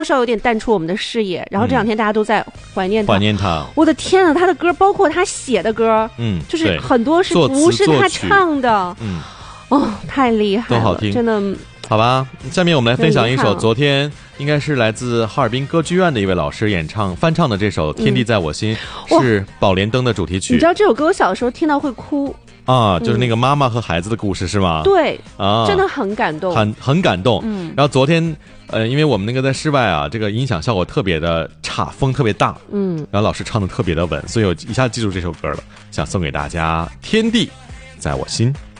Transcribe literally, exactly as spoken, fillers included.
少有点淡出我们的视野，然后这两天大家都在怀念他。 怀念他， 我的天啊，他的歌包括他写的歌， 嗯， 就是很多是不是他唱的， 嗯， 哦，太厉害了， 都好听， 真的。 好吧，下面我们来分享一首昨天应该是来自哈尔滨歌剧院的一位老师演唱翻唱的这首《天地在我心》，嗯、是《宝莲灯》的主题曲。 你知道这首歌我小的时候听到会哭啊，就是那个妈妈和孩子的故事、嗯、是吗？ 对啊， 真的很感动， 很很感动。 嗯， 然后昨天呃，因为我们那个在室外啊，这个音响效果特别的差，风特别大， 嗯， 然后老师唱的特别的稳，所以我一下记住这首歌了，想送给大家《天地在我心》。